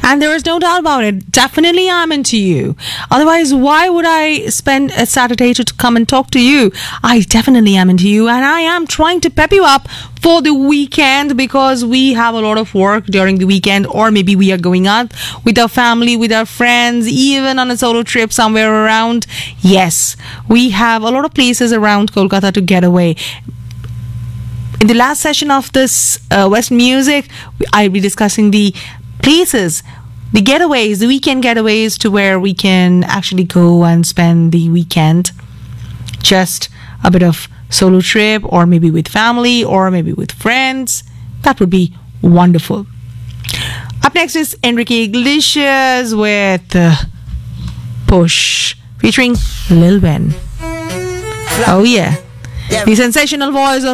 And there is no doubt about it. Definitely I'm into you. Otherwise, why would I spend a Saturday to come and talk to you? I definitely am into you, and I am trying to pep you up for the weekend, because we have a lot of work during the weekend, or maybe we are going out with our family, with our friends, even on a solo trip somewhere around. Yes, we have a lot of places around Kolkata to get away. In the last session of this West Music, I'll be discussing the places, the getaways, the weekend getaways to where we can actually go and spend the weekend. Just a bit of solo trip, or maybe with family, or maybe with friends. That would be wonderful. Up next is Enrique Iglesias with Push, featuring Lil Ben. Oh yeah, the sensational voice of